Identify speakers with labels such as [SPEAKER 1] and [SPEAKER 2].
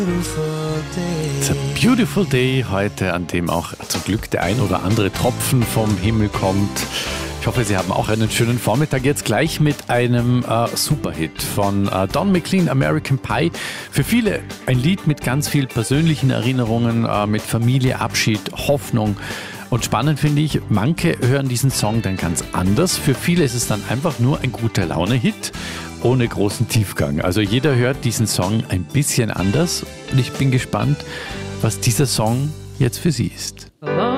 [SPEAKER 1] It's a beautiful day heute, an dem auch zum Glück der ein oder andere Tropfen vom Himmel kommt. Ich hoffe, Sie haben auch einen schönen Vormittag. Jetzt gleich mit einem Superhit von Don McLean, American Pie. Für viele ein Lied mit ganz viel persönlichen Erinnerungen, mit Familie, Abschied, Hoffnung. Und spannend finde ich, manche hören diesen Song dann ganz anders. Für viele ist es dann einfach nur ein guter Laune-Hit ohne großen Tiefgang. Also jeder hört diesen Song ein bisschen anders. Und ich bin gespannt, was dieser Song jetzt für Sie ist.